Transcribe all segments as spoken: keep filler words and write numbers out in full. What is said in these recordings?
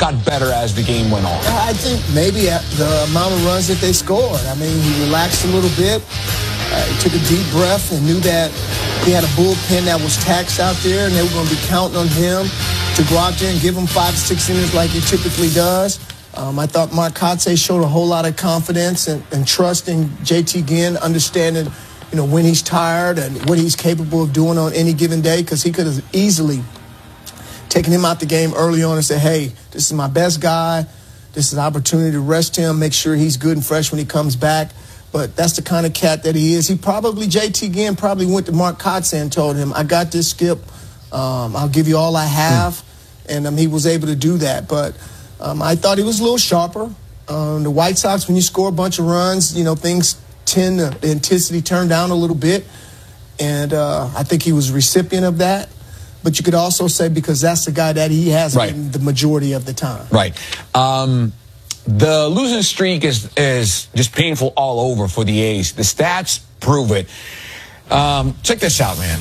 got better as the game went on? I think maybe the amount of runs that they scored. I mean, he relaxed a little bit. Uh, he took a deep breath and knew that he had a bullpen that was taxed out there, and they were going to be counting on him to go out there and give him five, six innings like he typically does. Um, I thought Mark Kotsay showed a whole lot of confidence and, and trust in J T Ginn, understanding, you know, when he's tired and what he's capable of doing on any given day, because he could have easily taken him out the game early on and said, hey, this is my best guy. This is an opportunity to rest him, make sure he's good and fresh when he comes back. But that's the kind of cat that he is. He probably, J T Ginn probably went to Mark Kotsay and told him, I got this, Skip. Um, I'll give you all I have. Mm. And um, he was able to do that. But um, I thought he was a little sharper. Um, the White Sox, when you score a bunch of runs, you know, things tend to, the intensity turn down a little bit. And uh, I think he was a recipient of that. But you could also say because that's the guy that he has right. been the majority of the time. Right. Um, the losing streak is is just painful all over for the A's. The stats prove it. Um, check this out, man.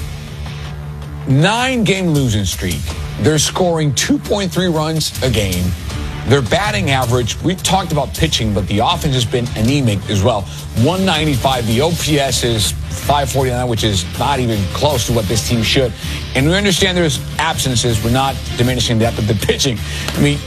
Nine-game losing streak. They're scoring two point three runs a game. Their batting average, we've talked about pitching, but the offense has been anemic as well. one ninety-five. The O P S is five forty-nine, which is not even close to what this team should. And we understand there's absences. We're not diminishing that, but the pitching, I mean,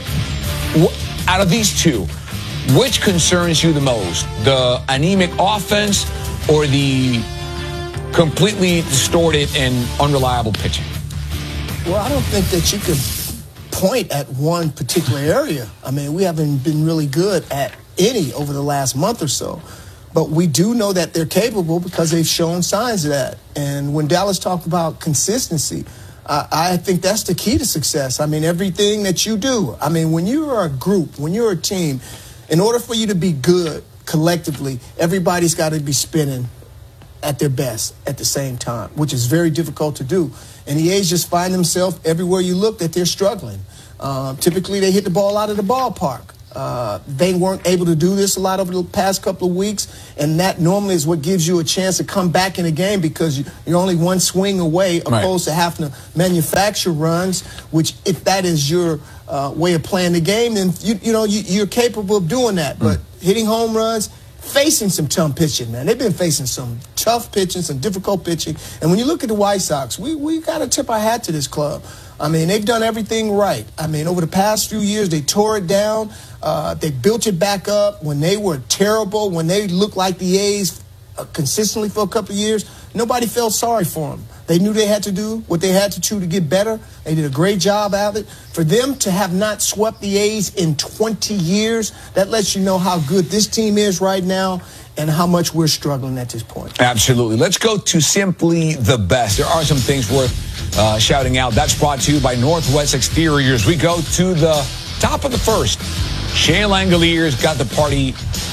wh- out of these two, which concerns you the most? The anemic offense or the completely distorted and unreliable pitching? Well, I don't think that you could point at one particular area. I mean, we haven't been really good at any over the last month or so. But we do know that they're capable because they've shown signs of that. And when Dallas talked about consistency, uh, I think that's the key to success. I mean, everything that you do. I mean, when you're a group, when you're a team, in order for you to be good collectively, everybody's got to be spinning at their best at the same time, which is very difficult to do. And the A's just find themselves everywhere you look that they're struggling. Uh, typically, they hit the ball out of the ballpark. Uh, they weren't able to do this a lot over the past couple of weeks, and that normally is what gives you a chance to come back in a game because you, you're only one swing away opposed right. to having to manufacture runs, which if that is your uh, way of playing the game, then you, you know, you, you're capable of doing that. Mm. But hitting home runs, facing some tough pitching, man. They've been facing some tough pitching, some difficult pitching. And when you look at the White Sox, we, we got to tip our hat to this club. I mean, they've done everything right. I mean, over the past few years, they tore it down. Uh, they built it back up when they were terrible, when they looked like the A's uh, consistently for a couple of years. Nobody felt sorry for them. They knew they had to do what they had to do to get better. They did a great job at it. For them to have not swept the A's in twenty years, that lets you know how good this team is right now and how much we're struggling at this point. Absolutely. Let's go to simply the best. There are some things worth uh, shouting out. That's brought to you by Northwest Exteriors. We go to the top of the first. Shea Langeliers got the party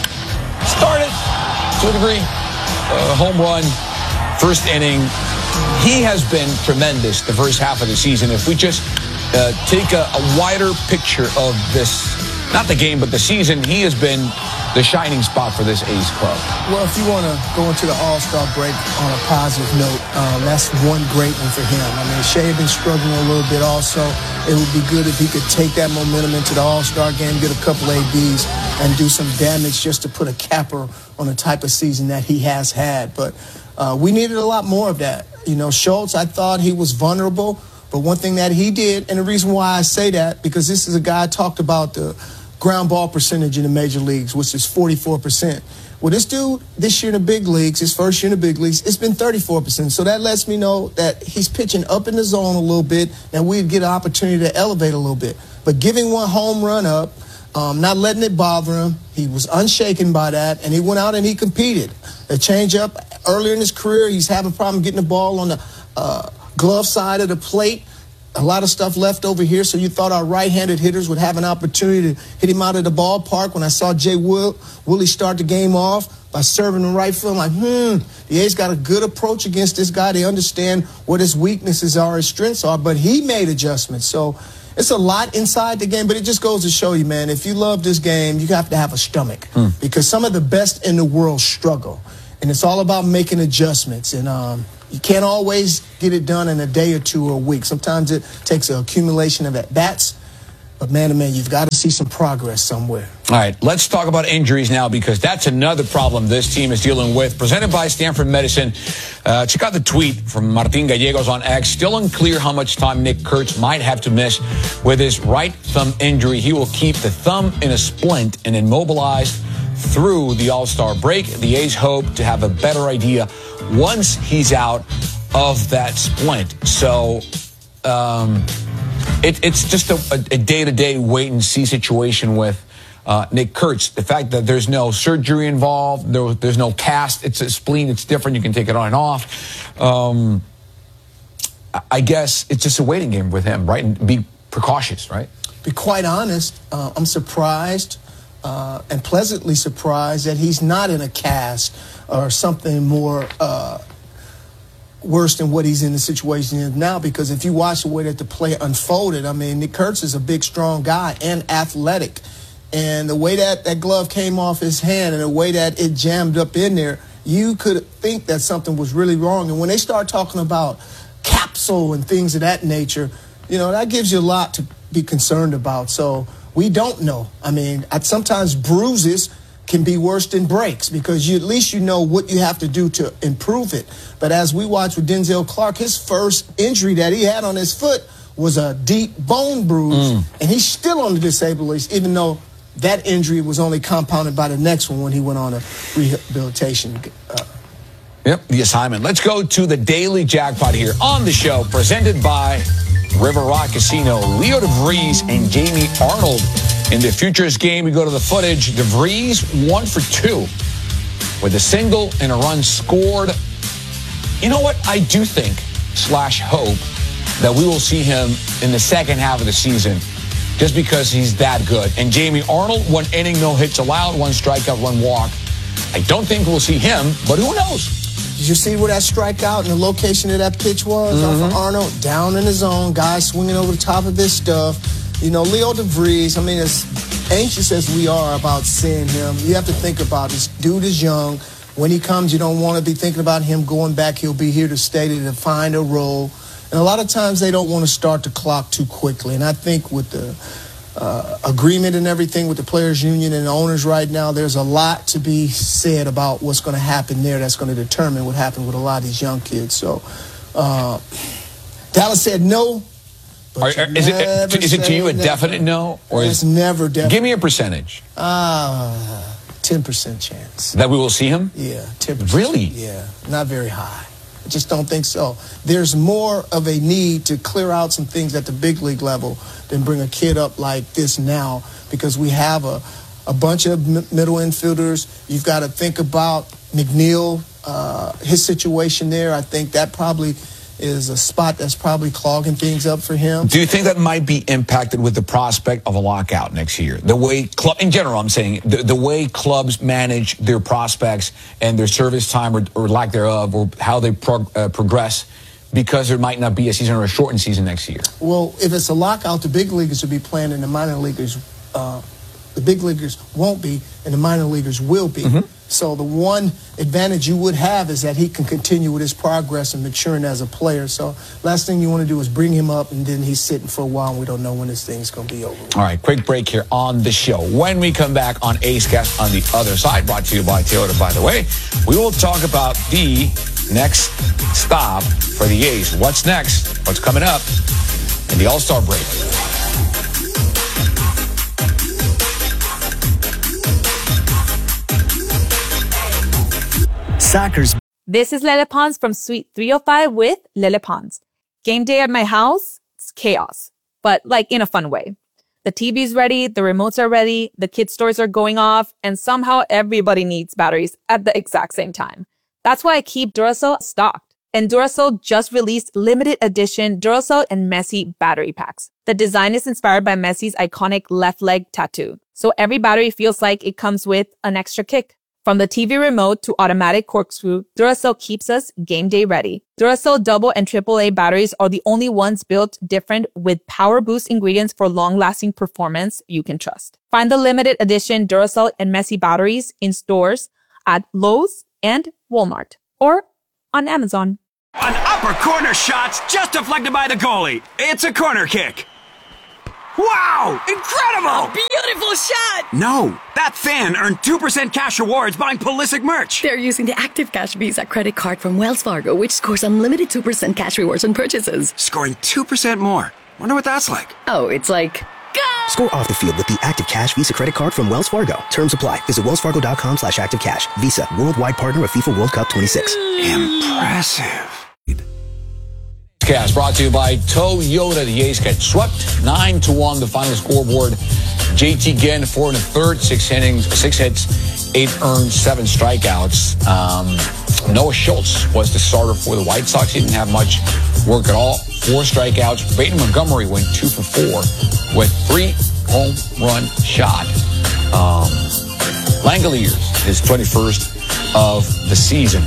started to a degree. Uh, home run, first inning. He has been tremendous the first half of the season. If we just uh, take a, a wider picture of this, not the game, but the season, he has been the shining spot for this A's club. Well, if you want to go into the All-Star break on a positive note, um, that's one great one for him. I mean, Shea had been struggling a little bit also. It would be good if he could take that momentum into the All-Star game, get a couple A Bs, and do some damage just to put a capper on the type of season that he has had. But uh, we needed a lot more of that. You know, Schultz, I thought he was vulnerable, but one thing that he did, and the reason why I say that, because this is a guy talked about the ground ball percentage in the major leagues, which is forty-four percent. Well, this dude, this year in the big leagues, his first year in the big leagues, it's been thirty-four percent. So that lets me know that he's pitching up in the zone a little bit, and we'd get an opportunity to elevate a little bit. But giving one home run up, um, not letting it bother him, he was unshaken by that, and he went out and he competed. A changeup, earlier in his career, he's having a problem getting the ball on the uh, glove side of the plate. A lot of stuff left over here, so you thought our right-handed hitters would have an opportunity to hit him out of the ballpark. When I saw Jay Will, Willie start the game off by serving in right field, I'm like, hmm, the A's got a good approach against this guy. They understand what his weaknesses are, his strengths are, but he made adjustments. So it's a lot inside the game, but it just goes to show you, man, if you love this game, you have to have a stomach mm. because some of the best in the world struggle, and it's all about making adjustments. And um, you can't always get it done in a day or two or a week. Sometimes it takes an accumulation of at-bats. But man, oh man, you've got to see some progress somewhere. All right, let's talk about injuries now, because that's another problem this team is dealing with. Presented by Stanford Medicine. Uh, check out the tweet from Martin Gallegos on X. Still unclear how much time Nick Kurtz might have to miss with his right thumb injury. He will keep the thumb in a splint and immobilized through the All-Star break. The A's hope to have a better idea once he's out of that splint. So, um... It, it's just a, a day-to-day wait-and-see situation with uh, Nick Kurtz. The fact that there's no surgery involved, there, there's no cast. It's a spleen. It's different. You can take it on and off. Um, I guess it's just a waiting game with him, right? And be precautious, right? Be quite honest, uh, I'm surprised uh, and pleasantly surprised that he's not in a cast or something more uh worse than what he's in the situation is now, because if you watch the way that the play unfolded, I mean, Nick Kurtz is a big, strong guy and athletic. And the way that that glove came off his hand and the way that it jammed up in there, you could think that something was really wrong. And when they start talking about capsule and things of that nature, you know, that gives you a lot to be concerned about. So we don't know. I mean, sometimes bruises can be worse than breaks, because you, at least you know what you have to do to improve it. But as we watched with Denzel Clark, his first injury that he had on his foot was a deep bone bruise, mm. and he's still on the disabled list, even though that injury was only compounded by the next one when he went on a rehabilitation. Uh, Yep, the assignment. Let's go to the Daily Jackpot here on the show, presented by River Rock Casino. Leo DeVries and Jamie Arnold in the futures game. We go to the footage. DeVries one for two with a single and a run scored. You know what? I do think slash hope that we will see him in the second half of the season, just because he's that good. And Jamie Arnold, one inning, no hits allowed, one strikeout, one walk. I don't think we'll see him, but who knows? Did you see where that strikeout and the location of that pitch was? Mm-hmm. Off of Arnold, down in the zone, guy swinging over the top of his stuff. You know, Leo DeVries, I mean, as anxious as we are about seeing him, you have to think about this dude is young. When he comes, you don't want to be thinking about him going back. He'll be here to stay to find a role. And a lot of times they don't want to start the clock too quickly. And I think with the uh, agreement and everything with the Players Union and the owners right now, there's a lot to be said about what's going to happen there that's going to determine what happened with a lot of these young kids. So uh, Dallas said no. Are, are, is it, is it to you a never. definite no? Or it's is, never definite. Give me a percentage. Uh, ten percent chance. That we will see him? Yeah, ten percent. Really? Yeah, not very high. I just don't think so. There's more of a need to clear out some things at the big league level than bring a kid up like this now, because we have a, a bunch of m- middle infielders. You've got to think about McNeil, uh, his situation there. I think that probably is a spot that's probably clogging things up for him. Do you think that might be impacted with the prospect of a lockout next year? The way club, in general, I'm saying, the, the way clubs manage their prospects and their service time or, or lack thereof, or how they prog- uh, progress, because there might not be a season or a shortened season next year. Well, if it's a lockout, the big leaguers will be playing and the minor leaguers, uh, the big leaguers won't be and the minor leaguers will be. Mm-hmm. So the one advantage you would have is that he can continue with his progress and maturing as a player. So last thing you want to do is bring him up, and then he's sitting for a while, and we don't know when this thing's going to be over. All right, quick break here on the show. When we come back on A's Cast on the other side, brought to you by Toyota, by the way, we will talk about the next stop for the A's. What's next? What's coming up in the All-Star break? Soccer's. This is Lele Pons from Suite three oh five with Lele Pons. Game day at my house, it's chaos, but like in a fun way. The T V's ready, the remotes are ready, the kids' toys are going off, and somehow everybody needs batteries at the exact same time. That's why I keep Duracell stocked. And Duracell just released limited edition Duracell and Messi battery packs. The design is inspired by Messi's iconic left leg tattoo, so every battery feels like it comes with an extra kick. From the T V remote to automatic corkscrew, Duracell keeps us game day ready. Duracell double and triple A batteries are the only ones built different with power boost ingredients for long-lasting performance you can trust. Find the limited edition Duracell and Messi batteries in stores at Lowe's and Walmart or on Amazon. An upper corner shot's just deflected by the goalie. It's a corner kick. Wow! Incredible! Beautiful shot! No, that fan earned two percent cash rewards buying Pulisic merch. They're using the Active Cash Visa credit card from Wells Fargo, which scores unlimited two percent cash rewards on purchases. Scoring two percent more. Wonder what that's like. Oh, it's like... Go! Score off the field with the Active Cash Visa credit card from Wells Fargo. Terms apply. Visit wellsfargo.com slash active cash. Visa, worldwide partner of FIFA World Cup twenty-six. Impressive. Cast brought to you by Toyota. The A's get swept nine to one. The final scoreboard. J T Ginn, four and a third, six innings, six hits, eight earned, seven strikeouts. Um, Noah Schultz was the starter for the White Sox. He didn't have much work at all. Four strikeouts. Baden Montgomery went two for four with three home run shot. Um, Langeliers, his twenty-first of the season.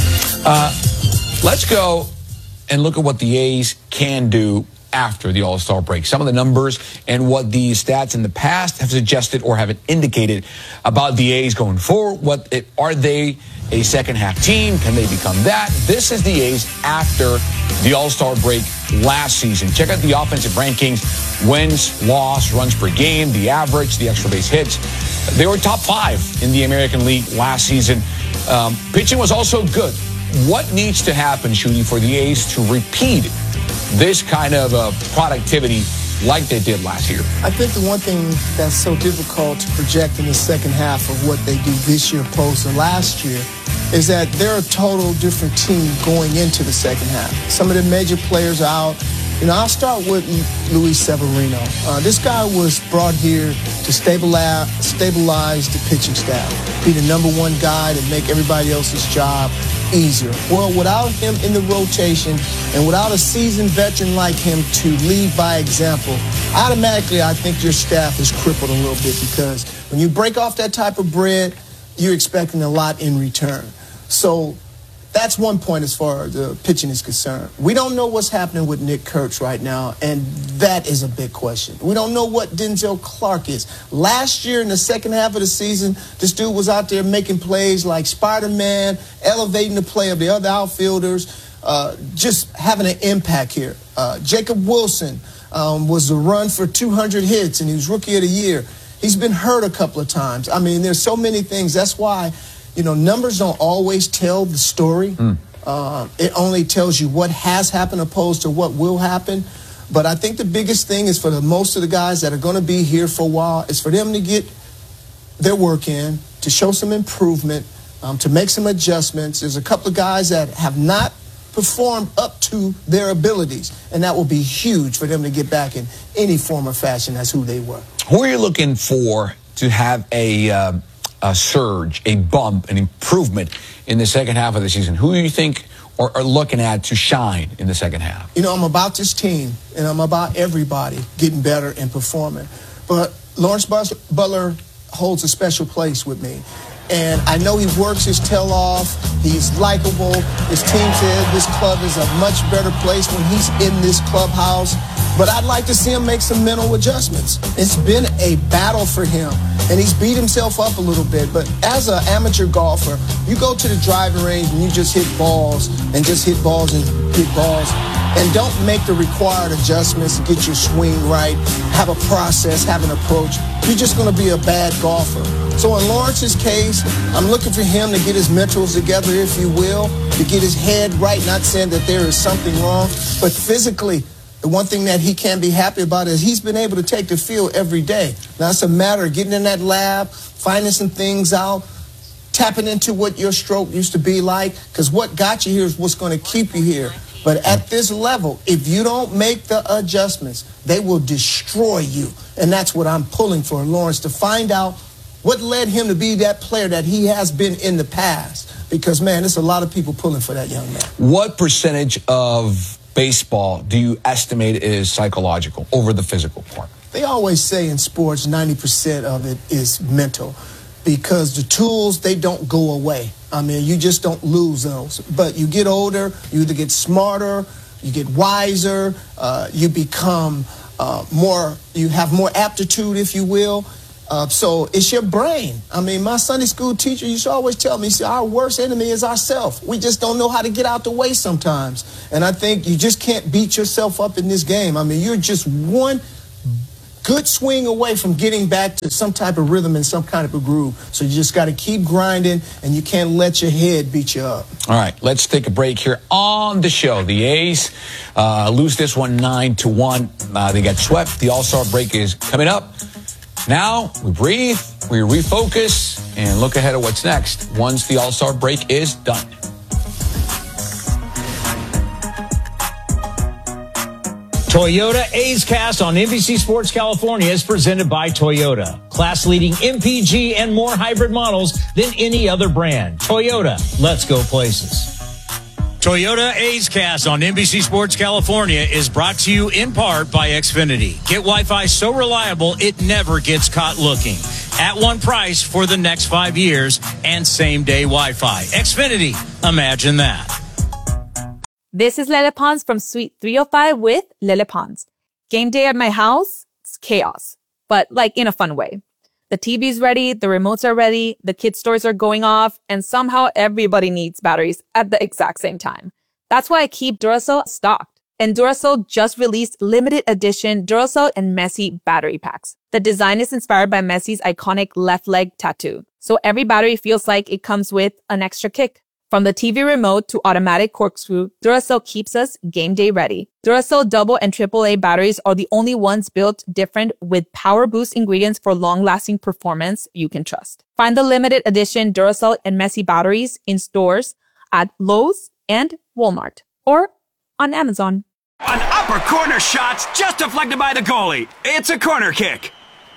Uh, let's go and look at what the A's can do after the All-Star break. Some of the numbers and what these stats in the past have suggested or have indicated about the A's going forward. What it, are they a second-half team? Can they become that? This is the A's after the All-Star break last season. Check out the offensive rankings, wins, loss, runs per game, the average, the extra base hits. They were top five in the American League last season. Um, pitching was also good. What needs to happen, Shooty, for the A's to repeat this kind of uh, productivity like they did last year? I think the one thing that's so difficult to project in the second half of what they do this year opposed to last year is that they're a total different team going into the second half. Some of the major players are out. You know, I'll start with Luis Severino. Uh, this guy was brought here to stabilize, stabilize the pitching staff, be the number one guy to make everybody else's job easier. Well, without him in the rotation and without a seasoned veteran like him to lead by example, automatically I think your staff is crippled a little bit, because when you break off that type of bread, you're expecting a lot in return. So that's one point as far as the pitching is concerned. We don't know what's happening with Nick Kurtz right now, and that is a big question. We don't know what Denzel Clark is. Last year in the second half of the season, this dude was out there making plays like Spider-Man, elevating the play of the other outfielders, uh, just having an impact here. Uh, Jacob Wilson um, was the run for two hundred hits, and he was Rookie of the Year. He's been hurt a couple of times. I mean, there's so many things. That's why, you know, numbers don't always tell the story. Mm. Uh, it only tells you what has happened opposed to what will happen. But I think the biggest thing is for the most of the guys that are going to be here for a while is for them to get their work in, to show some improvement, um, to make some adjustments. There's a couple of guys that have not performed up to their abilities, and that will be huge for them to get back in any form or fashion as who they were. Who are you looking for to have a... Uh a surge, a bump, an improvement in the second half of the season? Who do you think are, are looking at to shine in the second half? You know, I'm about this team, and I'm about everybody getting better and performing. But Lawrence Butler holds a special place with me. And I know he works his tail off. He's likable. His team says this club is a much better place when he's in this clubhouse. But I'd like to see him make some mental adjustments. It's been a battle for him, and he's beat himself up a little bit. But as an amateur golfer, you go to the driving range and you just hit balls and just hit balls and hit balls. And don't make the required adjustments to get your swing right, have a process, have an approach. You're just going to be a bad golfer. So in Lawrence's case, I'm looking for him to get his mentals together, if you will, to get his head right, not saying that there is something wrong, but physically, the one thing that he can be happy about is he's been able to take the field every day. Now, it's a matter of getting in that lab, finding some things out, tapping into what your stroke used to be like, because what got you here is what's going to keep you here. But at this level, if you don't make the adjustments, they will destroy you. And that's what I'm pulling for Lawrence, to find out what led him to be that player that he has been in the past. Because, man, there's a lot of people pulling for that young man. What percentage of baseball do you estimate is psychological over the physical part? They always say in sports ninety percent of it is mental, because the tools, they don't go away. I mean, you just don't lose those. But you get older, you either get smarter, you get wiser, uh, you become uh, more, you have more aptitude, if you will. Uh, so it's your brain. I mean, my Sunday school teacher used to always tell me, see, our worst enemy is ourselves. We just don't know how to get out the way sometimes. And I think you just can't beat yourself up in this game. I mean, you're just one good swing away from getting back to some type of rhythm and some kind of a groove. So you just got to keep grinding, and you can't let your head beat you up. All right, let's take a break here on the show. The A's uh, lose this one nine to one. Uh, they got swept. The All-Star break is coming up. Now we breathe, we refocus, and look ahead at what's next once the All-Star break is done. Toyota A's Cast on N B C Sports California is presented by Toyota. Class-leading M P G and more hybrid models than any other brand. Toyota, let's go places. Toyota A's Cast on N B C Sports California is brought to you in part by Xfinity. Get Wi-Fi so reliable it never gets caught looking. At one price for the next five years and same-day Wi-Fi. Xfinity, imagine that. This is Lele Pons from Suite three oh five with Lele Pons. Game day at my house, it's chaos, but like in a fun way. The T V's ready, the remotes are ready, the kids' toys are going off, and somehow everybody needs batteries at the exact same time. That's why I keep Duracell stocked. And Duracell just released limited edition Duracell and Messi battery packs. The design is inspired by Messi's iconic left leg tattoo. So every battery feels like it comes with an extra kick. From the T V remote to automatic corkscrew, Duracell keeps us game day ready. Duracell double and triple A batteries are the only ones built different with power boost ingredients for long-lasting performance you can trust. Find the limited edition Duracell and Messi batteries in stores at Lowe's and Walmart or on Amazon. An upper corner shot's just deflected by the goalie. It's a corner kick.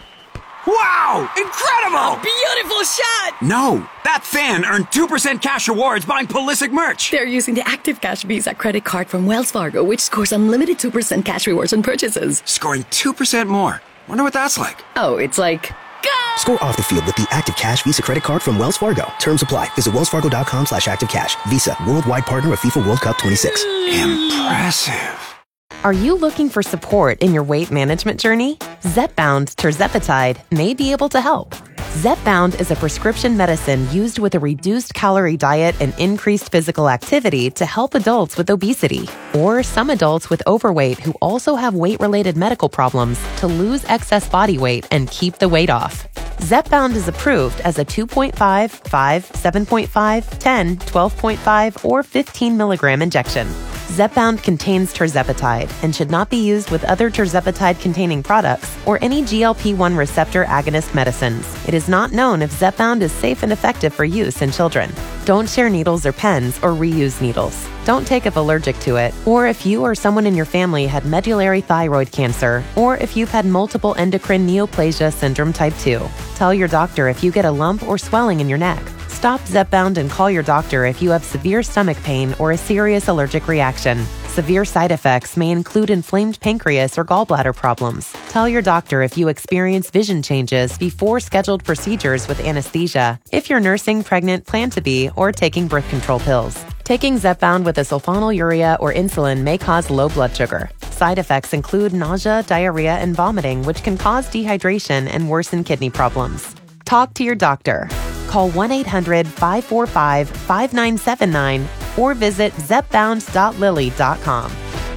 Wow! Incredible! Beautiful shot! No, that fan earned two percent cash rewards buying Pulisic merch. They're using the Active Cash Visa credit card from Wells Fargo, which scores unlimited two percent cash rewards on purchases. Scoring two percent more. Wonder what that's like. Oh, it's like... Go! Score off the field with the Active Cash Visa credit card from Wells Fargo. Terms apply. Visit wellsfargo.com slash activecash. Visa, worldwide partner of FIFA World Cup twenty-six. Impressive. Are you looking for support in your weight management journey? Zepbound tirzepatide may be able to help. Zepbound is a prescription medicine used with a reduced calorie diet and increased physical activity to help adults with obesity or some adults with overweight who also have weight-related medical problems to lose excess body weight and keep the weight off. Zepbound is approved as a two point five, five, seven point five, ten, twelve point five, or fifteen milligram injection. Zepbound contains tirzepatide and should not be used with other tirzepatide-containing products or any G L P one receptor agonist medicines. It is not known if Zepbound is safe and effective for use in children. Don't share needles or pens or reuse needles. Don't take if allergic to it, or if you or someone in your family had medullary thyroid cancer, or if you've had multiple endocrine neoplasia syndrome type two. Tell your doctor if you get a lump or swelling in your neck. Stop Zepbound and call your doctor if you have severe stomach pain or a serious allergic reaction. Severe side effects may include inflamed pancreas or gallbladder problems. Tell your doctor if you experience vision changes before scheduled procedures with anesthesia, if you're nursing, pregnant, plan to be, or taking birth control pills. Taking Zepbound with a sulfonylurea or insulin may cause low blood sugar. Side effects include nausea, diarrhea, and vomiting, which can cause dehydration and worsen kidney problems. Talk to your doctor. Call one eight hundred, five four five, five nine seven nine or visit zepbound dot lilly dot com.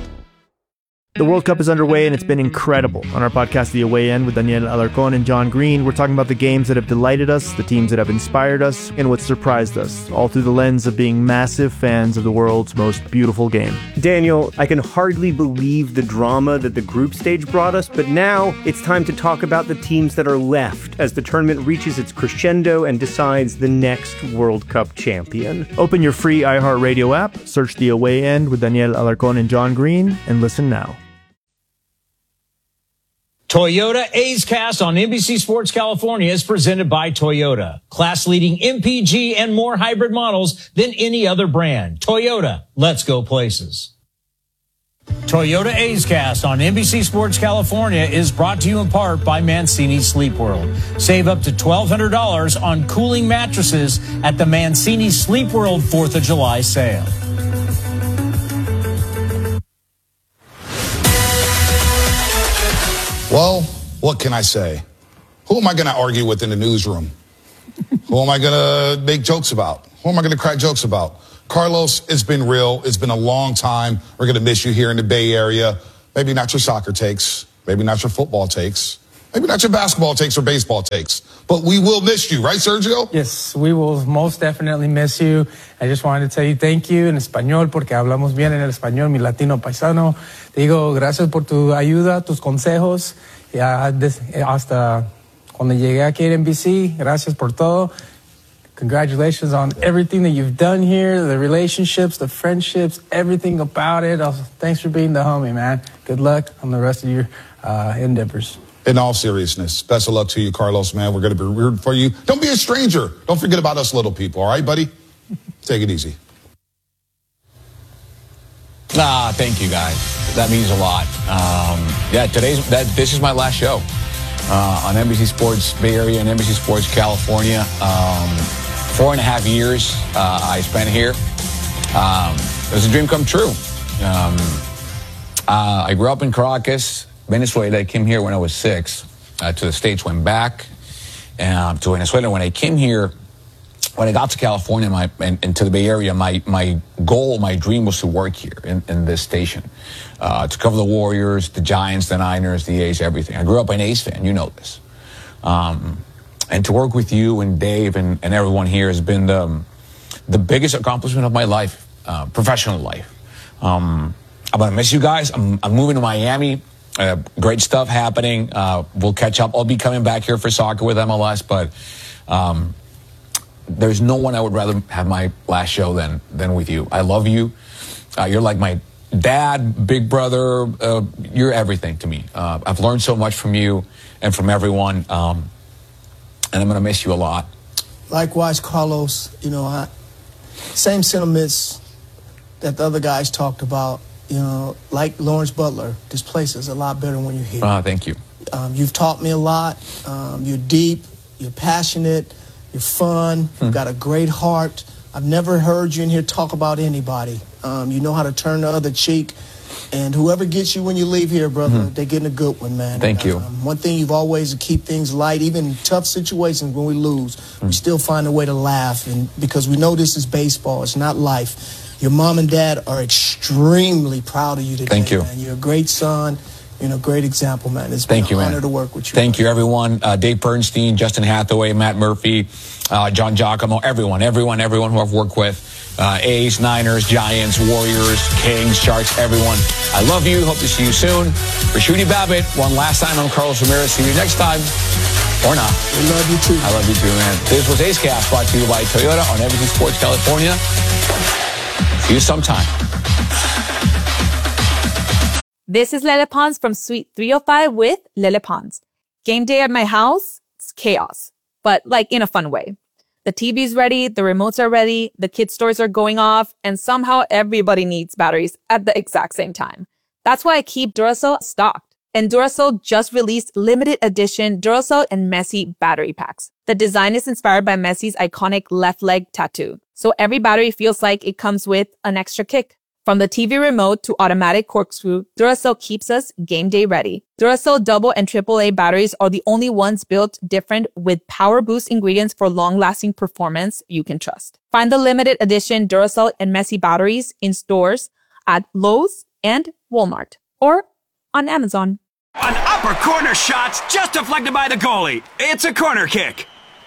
The World Cup is underway, and it's been incredible. On our podcast, The Away End, with Daniel Alarcón and John Green, we're talking about the games that have delighted us, the teams that have inspired us, and what surprised us, all through the lens of being massive fans of the world's most beautiful game. Daniel, I can hardly believe the drama that the group stage brought us, but now it's time to talk about the teams that are left as the tournament reaches its crescendo and decides the next World Cup champion. Open your free iHeartRadio app, search The Away End with Daniel Alarcón and John Green, and listen now. Toyota A's Cast on N B C Sports California is presented by Toyota. Class-leading M P G and more hybrid models than any other brand. Toyota, let's go places. Toyota A's Cast on N B C Sports California is brought to you in part by Mancini Sleep World. Save up to twelve hundred dollars on cooling mattresses at the Mancini Sleep World fourth of July sale. Well, what can I say? Who am I going to argue with in the newsroom? Who am I going to make jokes about? Who am I going to crack jokes about? Carlos, it's been real. It's been a long time. We're going to miss you here in the Bay Area. Maybe not your soccer takes. Maybe not your football takes. Maybe not your basketball takes or baseball takes, but we will miss you, right, Sergio? Yes, we will most definitely miss you. I just wanted to tell you thank you en español, porque hablamos bien en el español, mi latino paisano. Te digo, gracias por tu ayuda, tus consejos. Ya des, hasta cuando llegué aquí en N B C, gracias por todo. Congratulations on everything that you've done here, the relationships, the friendships, everything about it. Also, thanks for being the homie, man. Good luck on the rest of your uh, endeavors. In all seriousness, best of luck to you, Carlos, man. We're going to be rooting for you. Don't be a stranger. Don't forget about us little people, all right, buddy? Take it easy. Ah, thank you, guys. That means a lot. Um, yeah, today's that. This is my last show uh, on N B C Sports Bay Area and N B C Sports California. Um, four and a half years uh, I spent here. Um, it was a dream come true. Um, uh, I grew up in Caracas, Venezuela. I came here when I was six uh, to the States, went back um, to Venezuela. When I came here, when I got to California my, and, and to the Bay Area, my, my goal, my dream was to work here in, in this station, uh, to cover the Warriors, the Giants, the Niners, the A's, everything. I grew up an A's fan, you know this. Um, and to work with you and Dave and, and everyone here has been the, the biggest accomplishment of my life, uh, professional life. Um, I'm going to miss you guys. I'm, I'm moving to Miami. Uh, great stuff happening. Uh, we'll catch up. I'll be coming back here for soccer with M L S, but um, there's no one I would rather have my last show than than with you. I love you. Uh, you're like my dad, big brother. Uh, you're everything to me. Uh, I've learned so much from you and from everyone, um, and I'm going to miss you a lot. Likewise, Carlos, you know, I, same sentiments that the other guys talked about. You know, like Lawrence Butler, this place is a lot better when you're here. Uh, thank you. Um, you've taught me a lot. Um, you're deep. You're passionate. You're fun. Hmm. You've got a great heart. I've never heard you in here talk about anybody. Um, you know how to turn the other cheek. And whoever gets you when you leave here, brother, hmm. they're getting a good one, man. Thank you. Um, one thing you've always to keep things light, even in tough situations when we lose, hmm. we still find a way to laugh. And because we know this is baseball, it's not life. Your mom and dad are extremely proud of you today. Thank you. Man. You're a great son. You're a great example, man. It's been Thank you, an honor man. to work with you. Thank man. you, everyone. Uh, Dave Bernstein, Justin Hathaway, Matt Murphy, uh, John Giacomo, everyone, everyone, everyone who I've worked with. Uh, A's, Niners, Giants, Warriors, Kings, Sharks, everyone. I love you. Hope to see you soon. For Shooty Babbitt, one last time, I'm Carlos Ramirez. See you next time. Or not. We love you, too. I love you, too, man. This was A's Cast, brought to you by Toyota on N B C Sports California. See you sometime. This is Lele Pons from Suite three oh five with Lele Pons. Game day at my house, it's chaos, but like in a fun way. The T V's ready, the remotes are ready, the kids' stores are going off, and somehow everybody needs batteries at the exact same time. That's why I keep Duracell stocked. And Duracell just released limited edition Duracell and Messi battery packs. The design is inspired by Messi's iconic left leg tattoo. So every battery feels like it comes with an extra kick. From the T V remote to automatic corkscrew, Duracell keeps us game day ready. Duracell double and triple A batteries are the only ones built different with power boost ingredients for long-lasting performance you can trust. Find the limited edition Duracell and Messi batteries in stores at Lowe's and Walmart or on Amazon. An upper corner shot's just deflected by the goalie. It's a corner kick.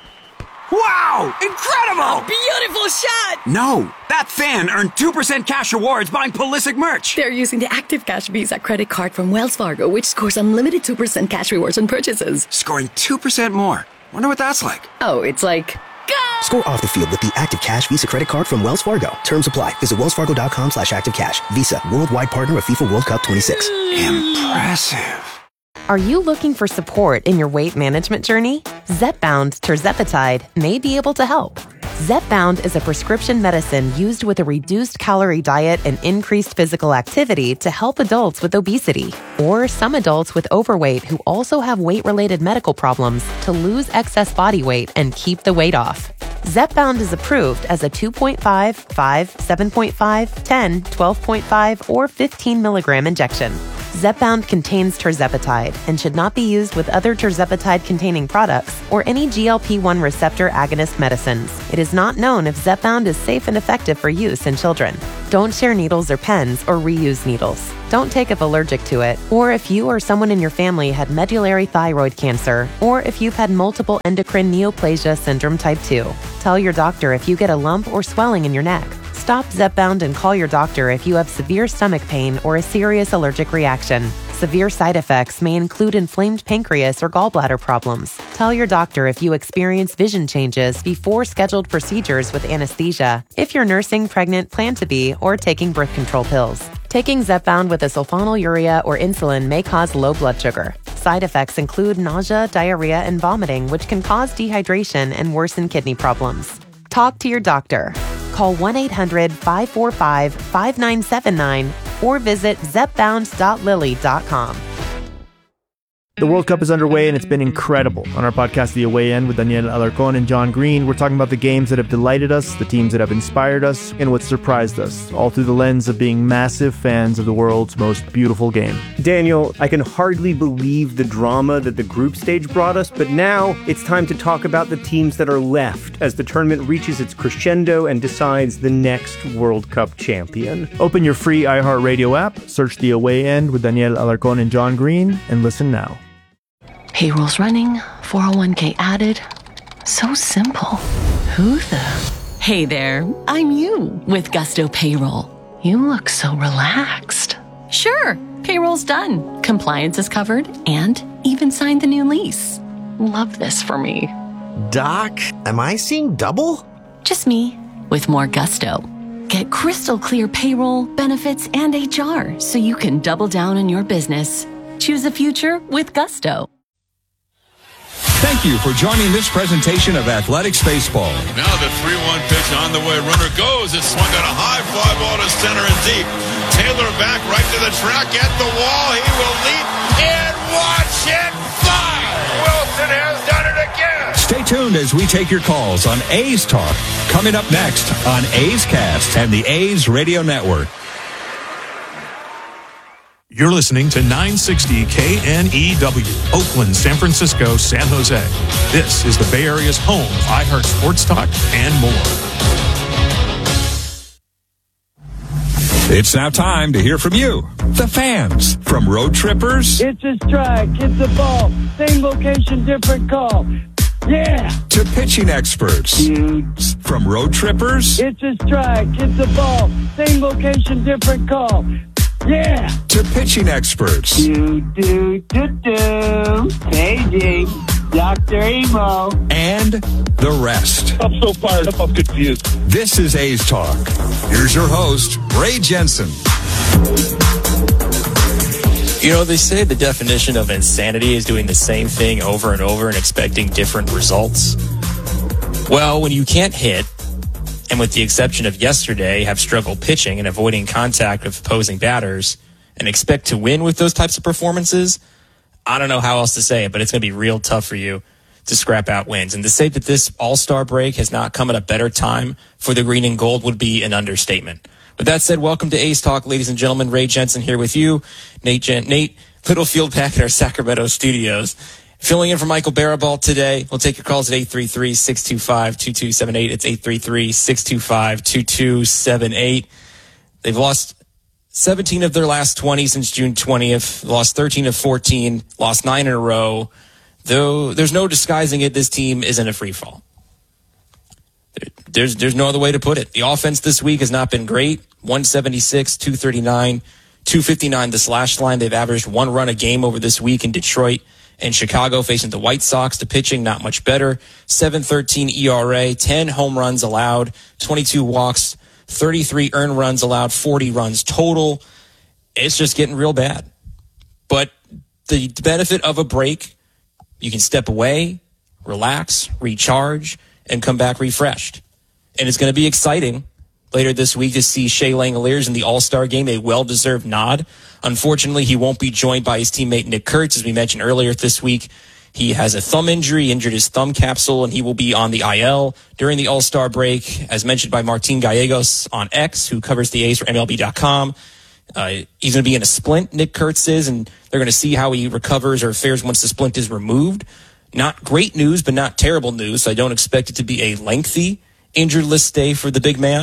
Wow! Incredible! Beautiful shot! No, that fan earned two percent cash rewards buying Pulisic merch. They're using the Active Cash Visa credit card from Wells Fargo, which scores unlimited two percent cash rewards on purchases. Scoring two percent more. Wonder what that's like. Oh, it's like... Go! Score off the field with the Active Cash Visa credit card from Wells Fargo. Terms apply. Visit wellsfargo.com slash active cash. Visa, worldwide partner of FIFA World Cup twenty-six. Impressive. Are you looking for support in your weight management journey? Zepbound tirzepatide may be able to help. Zepbound is a prescription medicine used with a reduced calorie diet and increased physical activity to help adults with obesity or some adults with overweight who also have weight-related medical problems to lose excess body weight and keep the weight off. Zepbound is approved as a two point five, five, seven point five, ten, twelve point five, or fifteen milligram injection. Zepbound contains tirzepatide and should not be used with other tirzepatide-containing products or any G L P one receptor agonist medicines. It is not known if Zepbound is safe and effective for use in children. Don't share needles or pens or reuse needles. Don't take if allergic to it, or if you or someone in your family had medullary thyroid cancer, or if you've had multiple endocrine neoplasia syndrome type two. Tell your doctor if you get a lump or swelling in your neck. Stop Zepbound and call your doctor if you have severe stomach pain or a serious allergic reaction. Severe side effects may include inflamed pancreas or gallbladder problems. Tell your doctor if you experience vision changes before scheduled procedures with anesthesia, if you're nursing, pregnant, plan to be, or taking birth control pills. Taking Zepbound with a sulfonylurea or insulin may cause low blood sugar. Side effects include nausea, diarrhea, and vomiting, which can cause dehydration and worsen kidney problems. Talk to your doctor. Call one eight hundred five four five five nine seven nine or visit zepbound dot lilly dot com. The World Cup is underway, and it's been incredible. On our podcast, The Away End, with Daniel Alarcón and John Green, we're talking about the games that have delighted us, the teams that have inspired us, and what surprised us, all through the lens of being massive fans of the world's most beautiful game. Daniel, I can hardly believe the drama that the group stage brought us, but now it's time to talk about the teams that are left as the tournament reaches its crescendo and decides the next World Cup champion. Open your free iHeartRadio app, search The Away End with Daniel Alarcón and John Green, and listen now. Payroll's running, four oh one k added. So simple. Who the? Hey there, I'm you with Gusto Payroll. You look so relaxed. Sure, payroll's done. Compliance is covered and even signed the new lease. Love this for me. Doc, am I seeing double? Just me with more gusto. Get crystal clear payroll, benefits, and H R so you can double down on your business. Choose the future with Gusto. Thank you for joining this presentation of Athletics Baseball. Now the three one pitch on the way. Runner goes. It's swung on a high fly ball to center and deep. Taylor back right to the track at the wall. He will leap and watch it fly. Wilson has done it again. Stay tuned as we take your calls on A's Talk. Coming up next on A's Cast and the A's Radio Network. You're listening to nine sixty K N E W, Oakland, San Francisco, San Jose. This is the Bay Area's home of iHeart Sports Talk and more. It's now time to hear from you, the fans, from road trippers. It's a strike, it's a ball, same location, different call. Yeah! To pitching experts. Dude. From road trippers. It's a strike, it's a ball, same location, different call. Yeah! To pitching experts. Do, do, do, do. Paging. Doctor Emo. And the rest. I'm so fired up, I'm confused. This is A's Talk. Here's your host, Ray Jensen. You know, they say the definition of insanity is doing the same thing over and over and expecting different results. Well, when you can't hit, and with the exception of yesterday, have struggled pitching and avoiding contact with opposing batters, and expect to win with those types of performances, I don't know how else to say it, but it's going to be real tough for you to scrap out wins. And to say that this All-Star break has not come at a better time for the green and gold would be an understatement. With that said, welcome to A's Talk, ladies and gentlemen. Ray Jensen here with you. Nate Gen- Nate Littlefield back at our Sacramento studios. Filling in for Michael Barabal today. We'll take your calls at eight three three, six two five, two two seven eight. It's eight three three, six two five, two two seven eight. They've lost seventeen of their last twenty since June twentieth. Lost thirteen of fourteen. Lost nine in a row. Though there's no disguising it, this team is in a free fall. There's, there's no other way to put it. The offense this week has not been great. one seventy-six, two thirty-nine, two fifty-nine the slash line. They've averaged one run a game over this week in Detroit and Chicago, facing the White Sox. The pitching, not much better. seven thirteen E R A, ten home runs allowed, twenty-two walks, thirty-three earned runs allowed, forty runs total. It's just getting real bad. But the benefit of a break, you can step away, relax, recharge, and come back refreshed. And it's going to be exciting later this week to see Shea Langoliers in the All-Star game, a well-deserved nod. Unfortunately, he won't be joined by his teammate Nick Kurtz, as we mentioned earlier this week. He has a thumb injury, injured his thumb capsule, and he will be on the I L during the All-Star break, as mentioned by Martin Gallegos on X, who covers the A's for M L B dot com. Uh, he's going to be in a splint, Nick Kurtz is, and they're going to see how he recovers or fares once the splint is removed. Not great news, but not terrible news. So I don't expect it to be a lengthy injured list stay for the big man.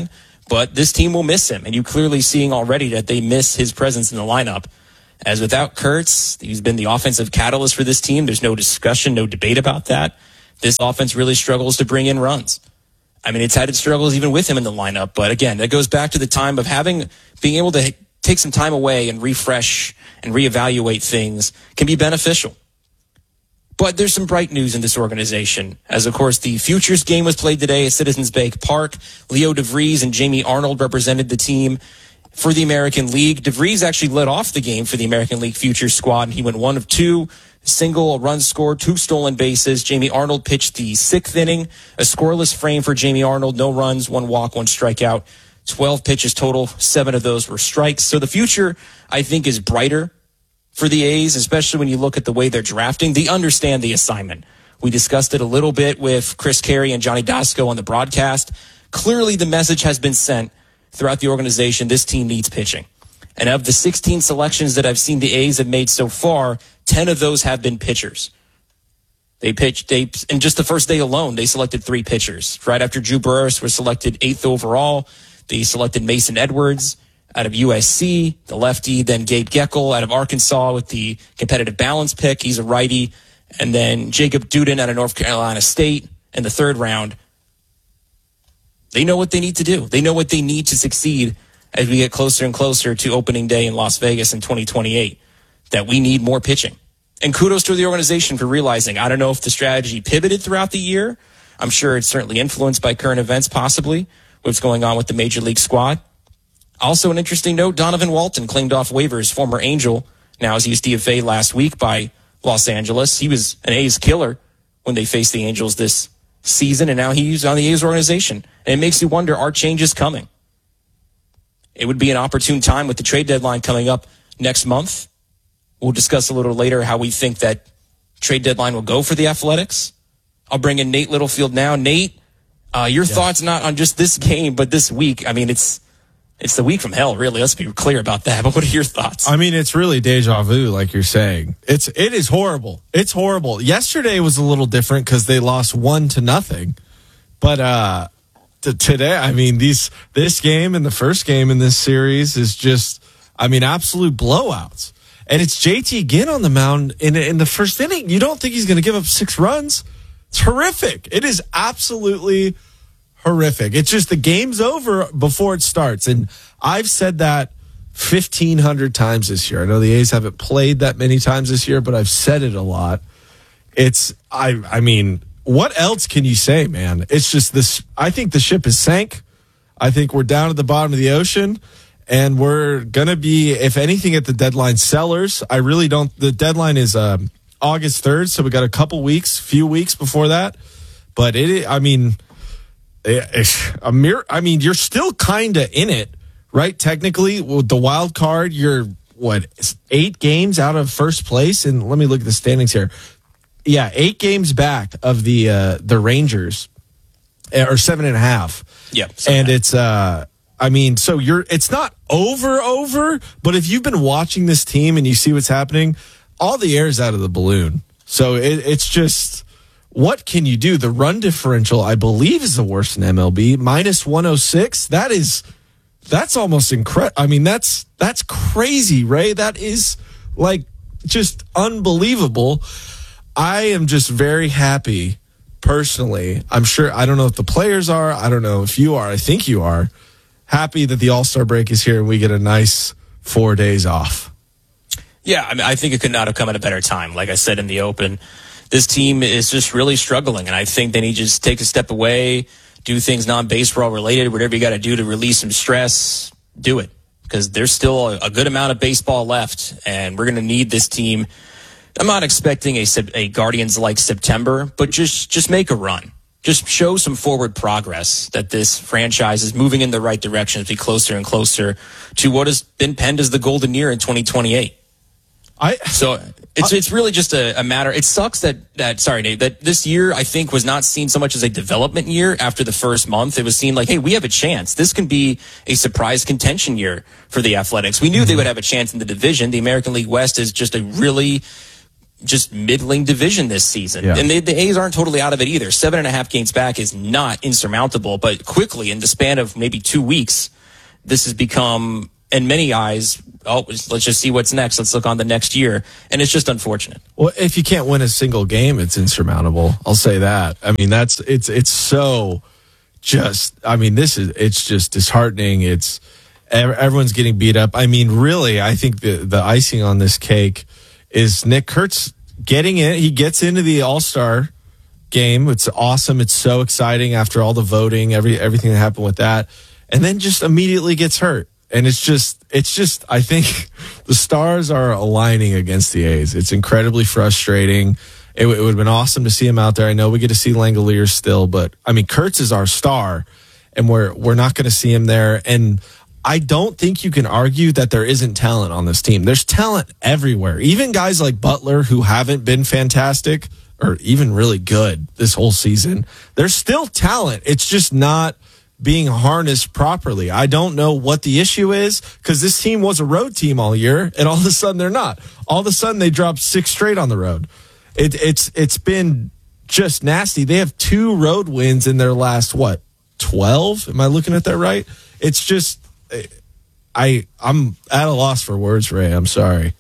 but this team will miss him. And you're clearly seeing already that they miss his presence in the lineup. As without Kurtz, he's been the offensive catalyst for this team. There's no discussion, no debate about that. This offense really struggles to bring in runs. I mean, it's had its struggles even with him in the lineup. But again, that goes back to the time of having, being able to take some time away and refresh and reevaluate things can be beneficial. But there's some bright news in this organization, as of course the Futures game was played today at Citizens Bank Park. Leo DeVries and Jamie Arnold represented the team for the American League. DeVries actually led off the game for the American League Futures squad, and he went one of two, single, a run scored, two stolen bases. Jamie Arnold pitched the sixth inning, a scoreless frame for Jamie Arnold, no runs, one walk, one strikeout, twelve pitches total, seven of those were strikes. So the future, I think, is brighter for the A's, especially when you look at the way they're drafting. They understand the assignment. We discussed it a little bit with Chris Carey and Johnny Dasco on the broadcast. Clearly the message has been sent throughout the organization. This team needs pitching. And of the sixteen selections that I've seen the A's have made so far, ten of those have been pitchers. They pitched, they, in just the first day alone, they selected three pitchers. Right after Drew Burress was selected eighth overall, they selected Mason Edwards out of U S C, the lefty, then Gabe Geckel out of Arkansas with the competitive balance pick. He's a righty. And then Jacob Duden out of North Carolina State in the third round. They know what they need to do. They know what they need to succeed as we get closer and closer to opening day in Las Vegas in twenty twenty-eight, that we need more pitching. And kudos to the organization for realizing, I don't know if the strategy pivoted throughout the year. I'm sure it's certainly influenced by current events, possibly, what's going on with the Major League squad. Also, an interesting note, Donovan Walton claimed off waivers, former Angel. Now, as he was D F A last week by Los Angeles. He was an A's killer when they faced the Angels this season, and now he's on the A's organization. And it makes you wonder, are changes coming? It would be an opportune time with the trade deadline coming up next month. We'll discuss a little later how we think that trade deadline will go for the Athletics. I'll bring in Nate Littlefield now. Nate, uh, your yeah. thoughts not on just this game, but this week. I mean, it's It's the week from hell, really. Let's be clear about that. But what are your thoughts? I mean, it's really deja vu, like you're saying. It's it is horrible. It's horrible. Yesterday was a little different because they lost one to nothing. But uh, t- today, I mean, these this game and the first game in this series is just, I mean, absolute blowouts. And it's J T Ginn on the mound in in the first inning. You don't think he's going to give up six runs? It's horrific. It is absolutely horrific. It's just the game's over before it starts. And I've said that fifteen hundred times this year. I know the A's haven't played that many times this year, but I've said it a lot. It's, I I mean, what else can you say, man? It's just this. I think the ship is sank. I think we're down at the bottom of the ocean, and we're going to be, if anything, at the deadline sellers. I really don't. The deadline is um, August third, so we got a couple weeks, few weeks before that. But it, I mean, a mir- I mean, you're still kind of in it, right? Technically, with the wild card, you're what, eight games out of first place, and let me look at the standings here. Yeah, eight games back of the uh, the Rangers, or seven and a half. Yeah, and it's uh, I mean, so you're it's not over over, but if you've been watching this team and you see what's happening, all the air is out of the balloon. So it, it's just, what can you do? The run differential, I believe, is the worst in M L B, minus one oh six. That is, that's almost incredible. I mean, that's that's crazy, Ray. That is like just unbelievable. I am just very happy personally. I'm sure, I don't know if the players are, I don't know if you are, I think you are, happy that the All-Star break is here and we get a nice four days off. Yeah, I mean, I think it could not have come at a better time. Like I said in the open, this team is just really struggling, and I think they need to just take a step away, do things non-baseball related, whatever you got to do to release some stress, do it. Because there's still a, a good amount of baseball left, and we're going to need this team. I'm not expecting a, a Guardians-like September, but just, just make a run. Just show some forward progress that this franchise is moving in the right direction as we closer and closer to what has been penned as the golden year in twenty twenty-eight. I so it's I, it's really just a, a matter. It sucks that that sorry Nate, that this year I think was not seen so much as a development year after the first month. It was seen like, hey, we have a chance. This can be a surprise contention year for the Athletics. We knew mm-hmm. they would have a chance in the division. The American League West is just a really just middling division this season. Yeah. And they, the A's aren't totally out of it either. Seven and a half games back is not insurmountable, but quickly in the span of maybe two weeks, this has become, in many eyes, oh, let's just see what's next. Let's look on the next year. And it's just unfortunate. Well, if you can't win a single game, it's insurmountable. I'll say that. I mean, that's, it's, it's so just, I mean, this is, it's just disheartening. It's, everyone's getting beat up. I mean, really, I think the, the icing on this cake is Nick Kurtz getting in. He gets into the All-Star game. It's awesome. It's so exciting after all the voting, every everything that happened with that. And then just immediately gets hurt. And it's just, it's just, I think the stars are aligning against the A's. It's incredibly frustrating. It, it would have been awesome to see him out there. I know we get to see Langoliers still, but I mean, Kurtz is our star, and we're we're not going to see him there. And I don't think you can argue that there isn't talent on this team. There's talent everywhere. Even guys like Butler, who haven't been fantastic or even really good this whole season, there's still talent. It's just not being harnessed properly. I don't know what the issue is, because this team was a road team all year, and all of a sudden they're not. All of a sudden they dropped six straight on the road. It, it's It's been just nasty. They have two road wins in their last, what, twelve? Am I looking at that right? It's just... I I'm at a loss for words, Ray. I'm sorry.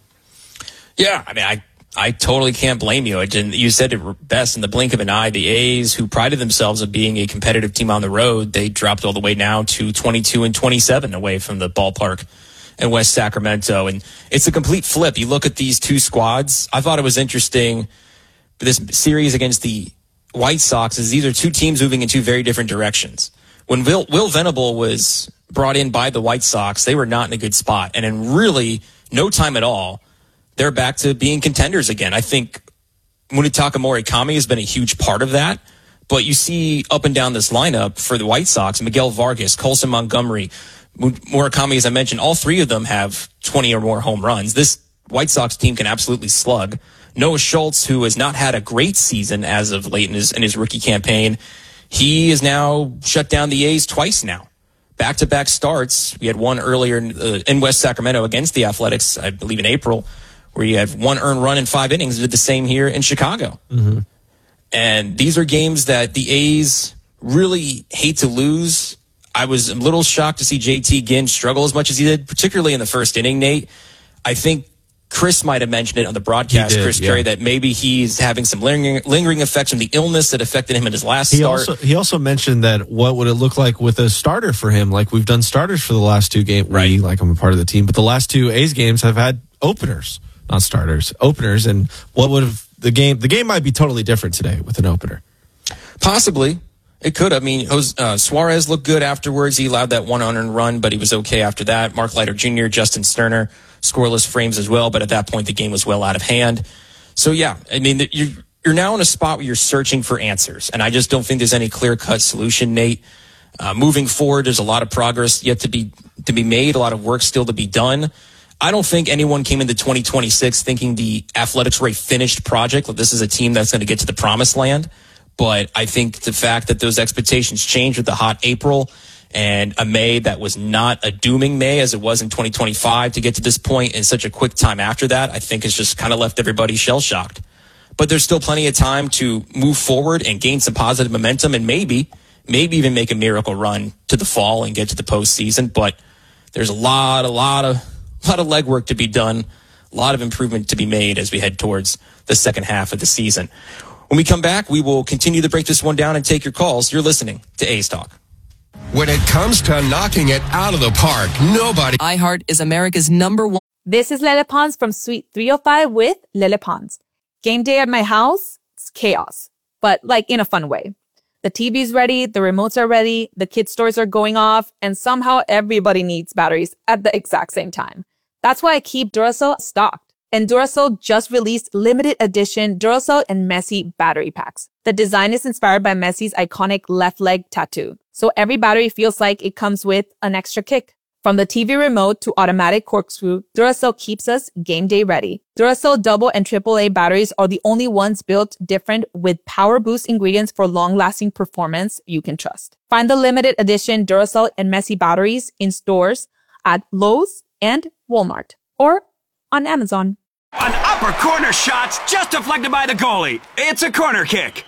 Yeah, I mean, I I totally can't blame you. It didn't, you said it best, in the blink of an eye. The A's, who prided themselves of being a competitive team on the road, they dropped all the way now to twenty-two and twenty-seven away from the ballpark in West Sacramento, and it's a complete flip. You look at these two squads. I thought it was interesting. This series against the White Sox is these are two teams moving in two very different directions. When Will, Will Venable was brought in by the White Sox, they were not in a good spot. And in really no time at all, they're back to being contenders again. I think Munetaka Morikami has been a huge part of that. But you see up and down this lineup for the White Sox, Miguel Vargas, Colson Montgomery, Murakami, as I mentioned, all three of them have twenty or more home runs. This White Sox team can absolutely slug. Noah Schultz, who has not had a great season as of late in his, in his rookie campaign, he has now shut down the A's twice now. Back-to-back starts. We had one earlier in, uh, in West Sacramento against the Athletics, I believe in April, where you had one earned run in five innings. Did the same here in Chicago. Mm-hmm. And these are games that the A's really hate to lose. I was a little shocked to see J T Ginn struggle as much as he did, particularly in the first inning, Nate. I think Chris might have mentioned it on the broadcast, did, Chris yeah. Carey, that maybe he's having some lingering, lingering effects from the illness that affected him in his last he start. Also, he also mentioned that what would it look like with a starter for him? Like, we've done starters for the last two games. Right. We, like, I'm a part of the team, but the last two A's games have had openers, not starters, openers. And what would have the game, the game might be totally different today with an opener. Possibly. It could. I mean, uh, Suarez looked good afterwards. He allowed that one unearned run, but he was okay after that. Mark Leiter Junior, Justin Sterner, scoreless frames as well, but at that point the game was well out of hand. So yeah, I mean, you're, you're now in a spot where you're searching for answers, and I just don't think there's any clear-cut solution, Nate. Uh, moving forward, there's a lot of progress yet to be to be made, a lot of work still to be done. I don't think anyone came into twenty twenty-six thinking the Athletics were a finished project, that this is a team that's going to get to the promised land. But I think the fact that those expectations changed with the hot April and a May that was not a dooming May as it was in twenty twenty-five to get to this point in such a quick time after that, I think has just kind of left everybody shell-shocked. But there's still plenty of time to move forward and gain some positive momentum and maybe, maybe even make a miracle run to the fall and get to the postseason. But there's a lot, a lot of, a lot of legwork to be done, a lot of improvement to be made as we head towards the second half of the season. When we come back, we will continue to break this one down and take your calls. You're listening to A's Talk. When it comes to knocking it out of the park, nobody... iHeart is America's number one... This is Lele Pons from Suite three oh five with Lele Pons. Game day at my house, it's chaos, but like in a fun way. The T V's ready, the remotes are ready, the kids' stores are going off, and somehow everybody needs batteries at the exact same time. That's why I keep Duracell stocked. And Duracell just released limited edition Duracell and Messi battery packs. The design is inspired by Messi's iconic left leg tattoo. So every battery feels like it comes with an extra kick. From the T V remote to automatic corkscrew, Duracell keeps us game day ready. Duracell double and triple A batteries are the only ones built different with power boost ingredients for long-lasting performance you can trust. Find the limited edition Duracell and Messi batteries in stores at Lowe's and Walmart or on Amazon. An upper corner shot's just deflected by the goalie. It's a corner kick.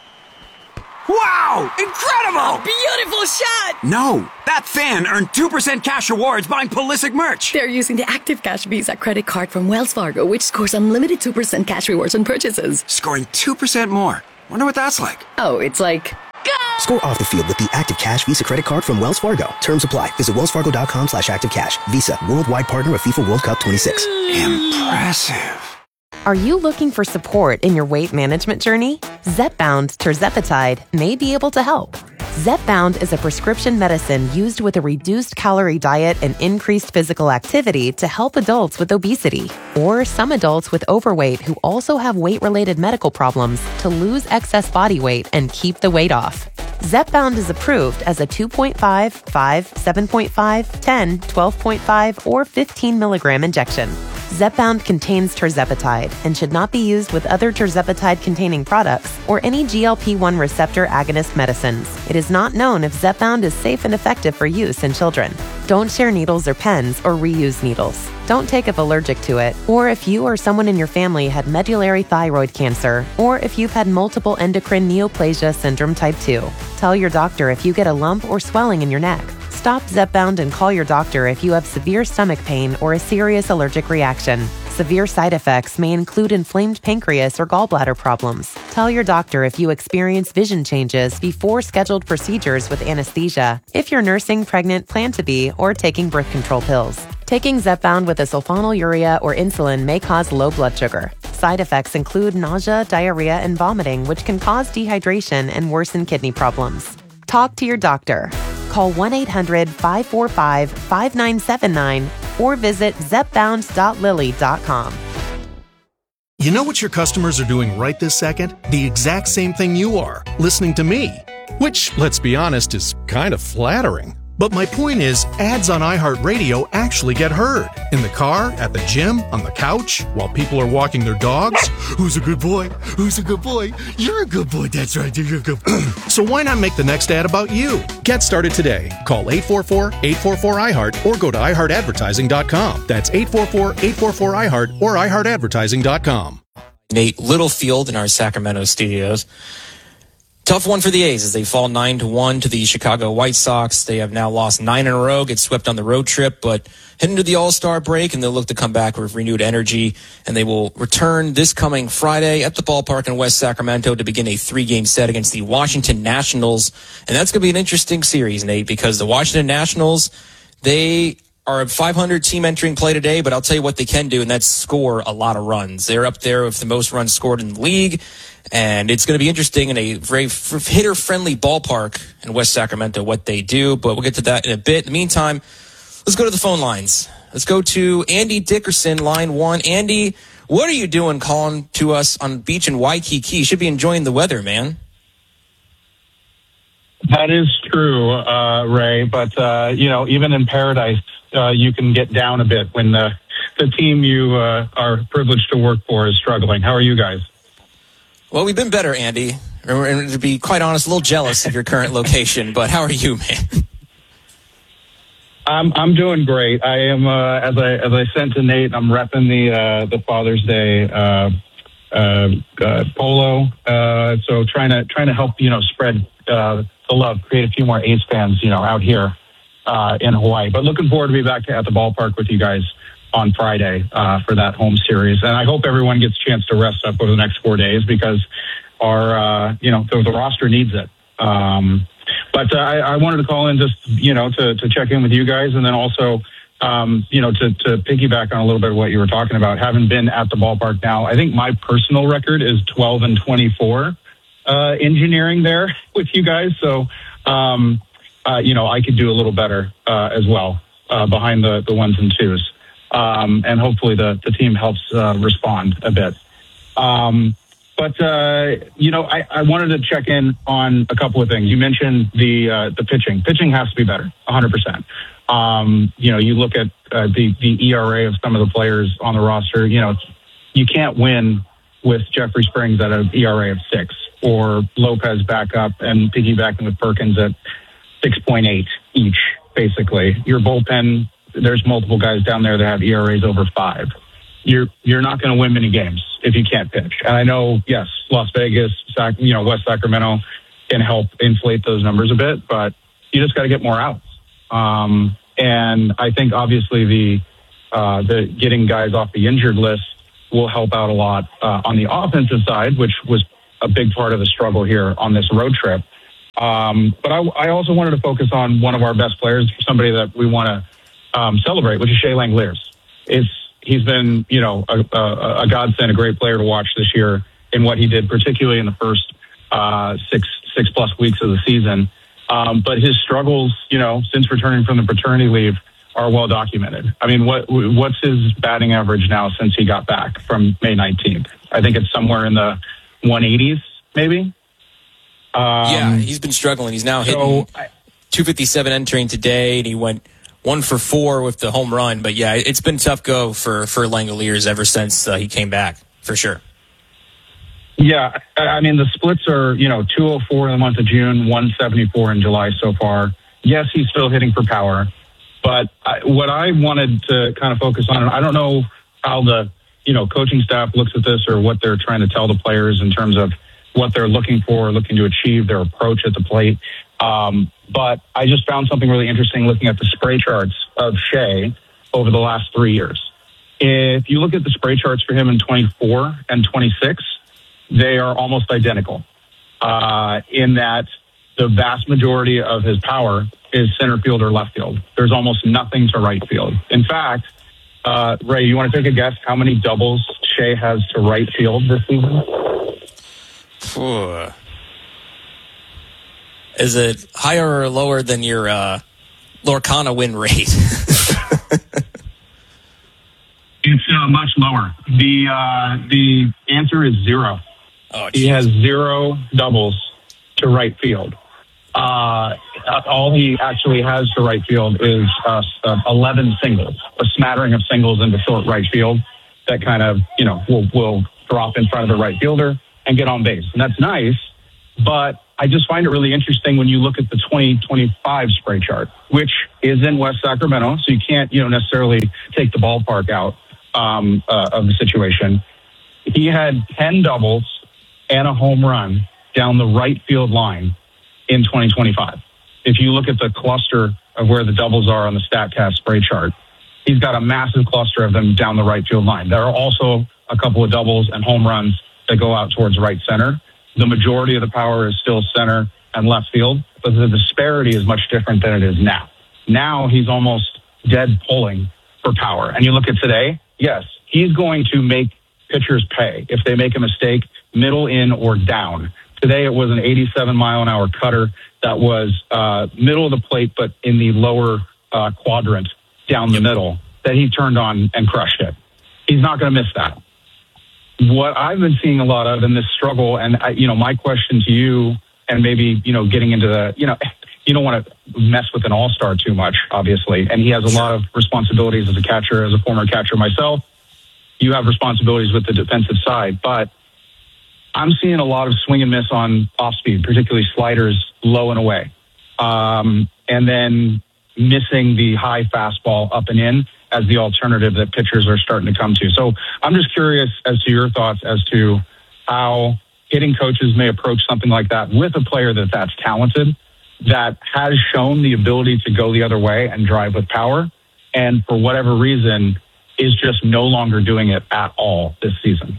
Wow! Incredible! Beautiful shot! No, that fan earned two percent cash rewards buying Pulisic merch. They're using the Active Cash Visa credit card from Wells Fargo, which scores unlimited two percent cash rewards on purchases. Scoring two percent more. Wonder what that's like. Oh, it's like... Score off the field with the Active Cash Visa credit card from Wells Fargo. Terms apply. Visit wellsfargo.com slash active cash. Visa, worldwide partner of FIFA World Cup twenty-six. Impressive. Are you looking for support in your weight management journey? Zepbound Tirzepatide may be able to help. Zepbound is a prescription medicine used with a reduced calorie diet and increased physical activity to help adults with obesity or some adults with overweight who also have weight-related medical problems to lose excess body weight and keep the weight off. Zepbound is approved as a two point five, five, seven point five, ten, twelve point five, or fifteen milligram injection. Zepbound contains tirzepatide and should not be used with other tirzepatide-containing products or any G L P one receptor agonist medicines. It is not known if Zepbound is safe and effective for use in children. Don't share needles or pens or reuse needles. Don't take if allergic to it, or if you or someone in your family had medullary thyroid cancer, or if you've had multiple endocrine neoplasia syndrome type two. Tell your doctor if you get a lump or swelling in your neck. Stop Zepbound and call your doctor if you have severe stomach pain or a serious allergic reaction. Severe side effects may include inflamed pancreas or gallbladder problems. Tell your doctor if you experience vision changes before scheduled procedures with anesthesia, if you're nursing, pregnant, plan to be, or taking birth control pills. Taking Zepbound with a sulfonylurea or insulin may cause low blood sugar. Side effects include nausea, diarrhea, and vomiting, which can cause dehydration and worsen kidney problems. Talk to your doctor. Call one eight hundred, five four five, five nine seven nine or visit zepbound dot lilly dot com. You know what your customers are doing right this second? The exact same thing you are, listening to me. Which, let's be honest, is kind of flattering. But my point is, ads on iHeartRadio actually get heard. In the car, at the gym, on the couch, while people are walking their dogs. Who's a good boy? Who's a good boy? You're a good boy. That's right. You're a good boy. So why not make the next ad about you? Get started today. Call eight four four, eight four four, I heart or go to i heart advertising dot com. That's eight four four, eight four four, I heart or i heart advertising dot com. Nate Littlefield in our Sacramento studios. Tough one for the A's as they fall nine to one to the Chicago White Sox. They have now lost nine in a row, get swept on the road trip, but heading to the All-Star break, and they'll look to come back with renewed energy, and they will return this coming Friday at the ballpark in West Sacramento to begin a three-game set against the Washington Nationals. And that's going to be an interesting series, Nate, because the Washington Nationals, they are a five hundred team entering play today, but I'll tell you what they can do, and that's score a lot of runs. They're up there with the most runs scored in the league, and it's going to be interesting in a very hitter-friendly ballpark in West Sacramento what they do, but we'll get to that in a bit. In the meantime, let's go to the phone lines. Let's go to Andy Dickerson, line one. Andy, what are you doing calling to us on the beach in Waikiki? You should be enjoying the weather, man. That is true, uh, Ray, but, uh, you know, even in paradise, uh, you can get down a bit when the, the team you uh, are privileged to work for is struggling. How are you guys? Well, we've been better, Andy. And to be quite honest, a little jealous of your current location, but how are you, man? I'm I'm doing great. I am, uh, as I as I sent to Nate, I'm repping the uh, the Father's Day uh, uh, uh, polo. Uh, so trying to trying to help you know spread uh, the love, create a few more A's fans, you know, out here uh, in Hawaii. But looking forward to be back at the ballpark with you guys on Friday uh, for that home series. And I hope everyone gets a chance to rest up over the next four days because our uh, you know the, the roster needs it. Um, But uh, I, I wanted to call in just, you know, to, to check in with you guys and then also, um, you know, to, to piggyback on a little bit of what you were talking about. Having been at the ballpark now, I think my personal record is twelve and twenty-four uh, engineering there with you guys. So, um, uh, you know, I could do a little better uh, as well uh, behind the, the ones and twos. Um, and hopefully the, the team helps uh, respond a bit. Um But, uh, you know, I, I wanted to check in on a couple of things. You mentioned the uh, the pitching. Pitching has to be better, one hundred percent. Um, you know, you look at uh, the, the E R A of some of the players on the roster, you know, you can't win with Jeffrey Springs at an E R A of six or Lopez back up and piggybacking with Perkins at six point eight each, basically. Your bullpen, there's multiple guys down there that have E R As over five. you're you're not going to win many games if you can't pitch. And I know, yes, Las Vegas, Sac, you know, West Sacramento can help inflate those numbers a bit, but you just got to get more outs. Um, and I think obviously the uh, the getting guys off the injured list will help out a lot uh, on the offensive side, which was a big part of the struggle here on this road trip. Um, but I, I also wanted to focus on one of our best players, somebody that we want to um, celebrate, which is Shea Langeliers. It's he's been, you know, a, a, a godsend, a great player to watch this year in what he did, particularly in the first uh, six six plus weeks of the season. Um, but his struggles, you know, since returning from the paternity leave, are well documented. I mean, what what's his batting average now since he got back from May nineteenth? I think it's somewhere in the one eighties, maybe. Um, yeah, he's been struggling. He's now hitting so, two fifty-seven entering today, and he went one for four with the home run. But yeah, it's been tough go for for Langeliers ever since uh, he came back, for sure. Yeah, I mean, the splits are, you know, two oh four in the month of June, one seventy-four in July so far. Yes, he's still hitting for power. But I, what I wanted to kind of focus on, and I don't know how the, you know, coaching staff looks at this or what they're trying to tell the players in terms of what they're looking for, looking to achieve, their approach at the plate. Um, but I just found something really interesting looking at the spray charts of Shea over the last three years. If you look at the spray charts for him in twenty-four and twenty-six, they are almost identical uh, in that the vast majority of his power is center field or left field. There's almost nothing to right field. In fact, uh, Ray, you want to take a guess how many doubles Shea has to right field this season? Is it higher or lower than your uh, Lorcana win rate? It's uh, much lower. The uh, the answer is zero. Oh, he has zero doubles to right field. Uh, all he actually has to right field is uh, uh, eleven singles, a smattering of singles into short right field that kind of, you know, will, will drop in front of the right fielder and get on base. And that's nice, but I just find it really interesting when you look at the twenty twenty-five spray chart, which is in West Sacramento, so you can't, you know, necessarily take the ballpark out um, uh, of the situation. He had ten doubles and a home run down the right field line in twenty twenty-five. If you look at the cluster of where the doubles are on the StatCast spray chart, he's got a massive cluster of them down the right field line. There are also a couple of doubles and home runs that go out towards right center. The majority of the power is still center and left field, but the disparity is much different than it is now. Now he's almost dead pulling for power. And you look at today, yes, he's going to make pitchers pay if they make a mistake, middle, in, or down. Today it was an eighty-seven mile an hour cutter that was uh, middle of the plate, but in the lower uh, quadrant down the middle that he turned on and crushed it. He's not going to miss that. What I've been seeing a lot of in this struggle, and I, you know, my question to you, and maybe, you know, getting into the, you know, you don't want to mess with an all-star too much, obviously, and he has a lot of responsibilities as a catcher, as a former catcher myself. You have responsibilities with the defensive side, but I'm seeing a lot of swing and miss on off speed, particularly sliders low and away. Um, and then missing the high fastball up and in as the alternative that pitchers are starting to come to. So I'm just curious as to your thoughts as to how hitting coaches may approach something like that with a player that that's talented, that has shown the ability to go the other way and drive with power, and for whatever reason is just no longer doing it at all this season.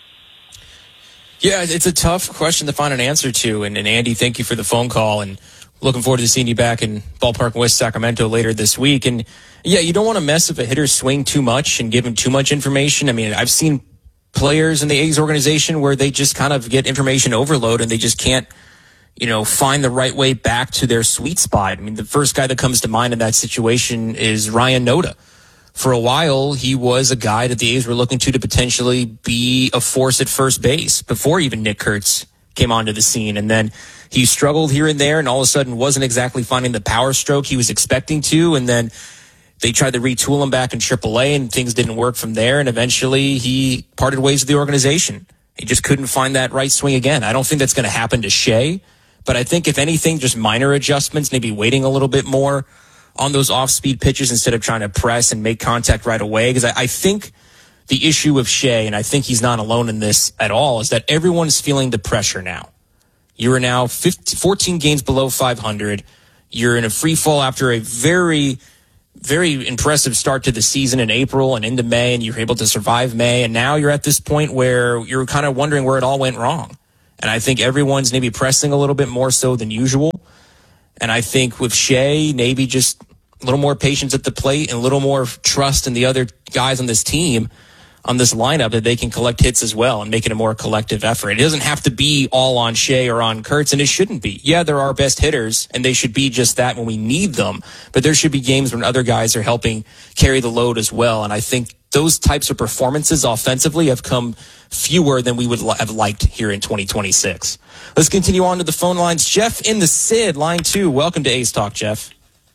Yeah, it's a tough question to find an answer to. And, and Andy, thank you for the phone call, and looking forward to seeing you back in Ballpark in West Sacramento later this week. And yeah, you don't want to mess with a hitter's swing too much and give him too much information. I mean, I've seen players in the A's organization where they just kind of get information overload and they just can't, you know, find the right way back to their sweet spot. I mean, the first guy that comes to mind in that situation is Ryan Noda. For a while, he was a guy that the A's were looking to to potentially be a force at first base before even Nick Kurtz came onto the scene. And then he struggled here and there and all of a sudden wasn't exactly finding the power stroke he was expecting to. And then they tried to retool him back in triple A and things didn't work from there. And eventually he parted ways with the organization. He just couldn't find that right swing again. I don't think that's going to happen to Shea, but I think if anything, just minor adjustments, maybe waiting a little bit more on those off-speed pitches instead of trying to press and make contact right away. Because I, I think the issue with Shea, and I think he's not alone in this at all, is that everyone's feeling the pressure now. You are now fifteen, fourteen games below five hundred. You're in a free fall after a very, very impressive start to the season in April and into May, and you're able to survive May. And now you're at this point where you're kind of wondering where it all went wrong. And I think everyone's maybe pressing a little bit more so than usual. And I think with Shea, maybe just a little more patience at the plate and a little more trust in the other guys on this team, on this lineup, that they can collect hits as well and make it a more collective effort. It doesn't have to be all on Shea or on Kurtz, and it shouldn't be. Yeah, they're our best hitters, and they should be just that when we need them. But there should be games when other guys are helping carry the load as well. And I think those types of performances offensively have come fewer than we would have liked here in twenty twenty-six. Let's continue on to the phone lines. Jeff in the S I D, line two. Welcome to A's Talk, Jeff.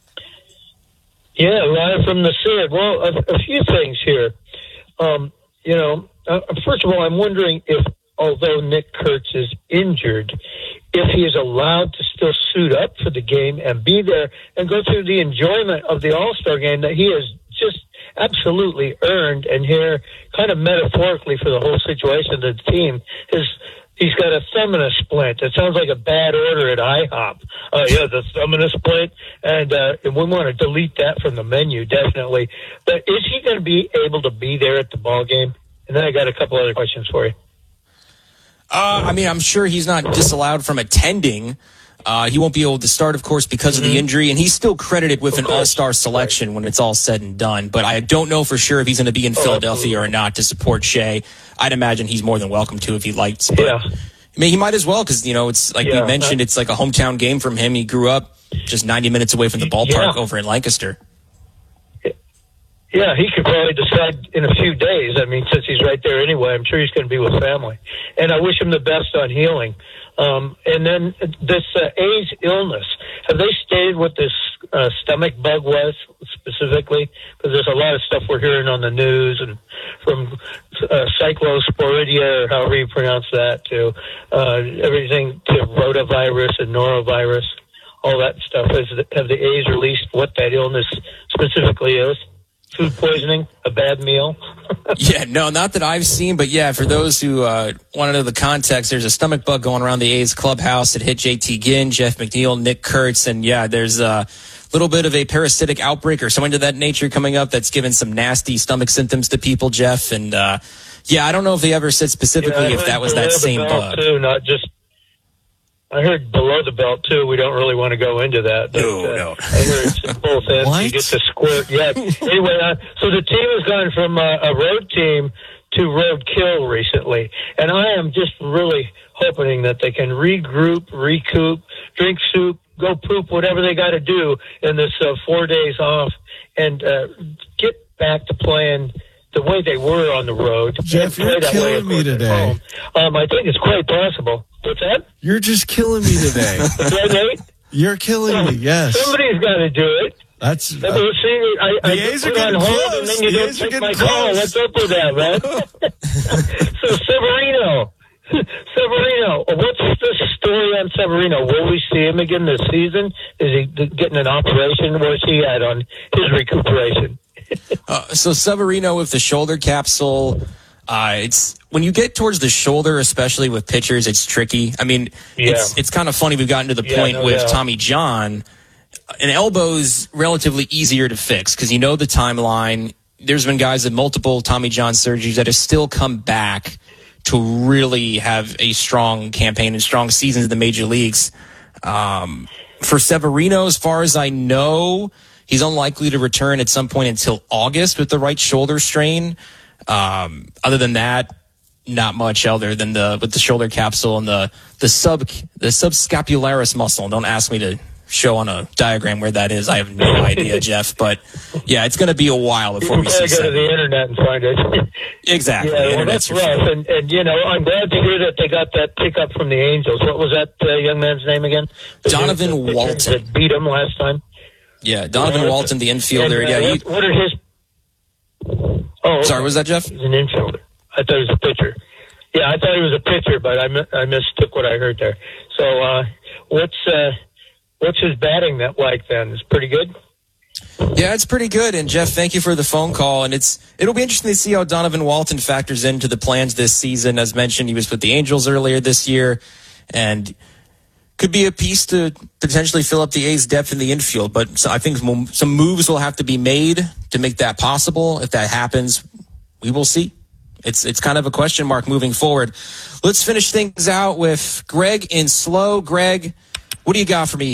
Yeah, live from the S I D. Well, a, a few things here. Um, you know, uh, first of all, I'm wondering if, although Nick Kurtz is injured, if he is allowed to still suit up for the game and be there and go through the enjoyment of the All-Star game that he has just absolutely earned, and here, kind of metaphorically for the whole situation of the team, is he's got a thumb and a splint. It sounds like a bad order at IHOP. Uh, yeah, the thumb and a splint, and, uh, and we want to delete that from the menu, definitely. But is he going to be able to be there at the ball game? And then I got a couple other questions for you. Uh, I mean, I'm sure he's not disallowed from attending. Uh, he won't be able to start, of course, because mm-hmm. of the injury, and he's still credited with an all-star selection when it's all said and done. But I don't know for sure if he's going to be in oh, Philadelphia absolutely. or not to support Shea. I'd imagine he's more than welcome to if he likes. But, yeah. I mean, he might as well because, you know, it's like yeah, we mentioned, uh, it's like a hometown game from him. He grew up just ninety minutes away from the ballpark yeah. over in Lancaster. Yeah, he could probably decide in a few days. I mean, since he's right there anyway, I'm sure he's going to be with family. And I wish him the best on healing. Um, and then this uh, A's illness, have they stated what this uh, stomach bug was specifically? Because there's a lot of stuff we're hearing on the news, and from uh, cyclosporidia, or however you pronounce that, to uh, everything to rotavirus and norovirus, all that stuff. Is, have the A's released what that illness specifically is? Food poisoning, a bad meal? Yeah, no, not that I've seen, but yeah, for those who uh, want to know the context, there's a stomach bug going around the A's clubhouse. It hit J T Ginn, Jeff McNeil, Nick Kurtz, and yeah, there's a little bit of a parasitic outbreak or something to that nature coming up that's given some nasty stomach symptoms to people, Jeff. And uh, yeah, I don't know if they ever said specifically yeah, if that was that same bug. Too, not just I heard below the belt, too. We don't really want to go into that. But, no, uh, no. I heard it's both ends. You get the squirt. Yeah. Anyway, uh, so the team has gone from uh, a road team to roadkill recently. And I am just really hoping that they can regroup, recoup, drink soup, go poop, whatever they got to do in this uh, four days off, and uh, get back to playing the way they were on the road. Jeff, you're killing me today. Um, I think it's quite possible. What's that? You're just killing me today. Right, You're killing me, yes. Somebody's got to do it. That's uh, see, I, I the A's are put getting on hold close. And then you The don't A's are take getting my close. call. What's up with that, man? So Severino. Severino. What's the story on Severino? Will we see him again this season? Is he getting an operation? Where's he at on his recuperation? uh, so Severino with the shoulder capsule, uh, it's when you get towards the shoulder, especially with pitchers, it's tricky. I mean, yeah. it's it's kind of funny. We've gotten to the yeah, point no with doubt. Tommy John. An elbow's relatively easier to fix because you know the timeline. There's been guys with multiple Tommy John surgeries that have still come back to really have a strong campaign and strong seasons in the major leagues. Um, for Severino, as far as I know, he's unlikely to return at some point until August with the right shoulder strain. Um, other than that, not much other than the with the shoulder capsule and the the sub the subscapularis muscle. Don't ask me to show on a diagram where that is. I have no idea, Jeff. But yeah, it's going to be a while before you we see. You go to the internet and find it. Exactly. Yeah, well, that's rough. And, and you know, I'm glad to hear that they got that pickup from the Angels. What was that uh, young man's name again? The Donovan dude, the Walton. That beat him last time. Yeah, Donovan yeah, Walton, the infielder. And, uh, yeah. What, what are his? Oh, sorry. Was that Jeff? He's an infielder. I thought he was a pitcher. Yeah, I thought he was a pitcher, but I I mistook what I heard there. So, uh, what's uh, what's his batting that like then? Is pretty good. Yeah, it's pretty good. And Jeff, thank you for the phone call. And it's it'll be interesting to see how Donovan Walton factors into the plans this season. As mentioned, he was with the Angels earlier this year, and could be a piece to potentially fill up the A's depth in the infield. But so I think some moves will have to be made to make that possible. If that happens, we will see. It's it's kind of a question mark moving forward. Let's finish things out with Greg in Slow. Greg, what do you got for me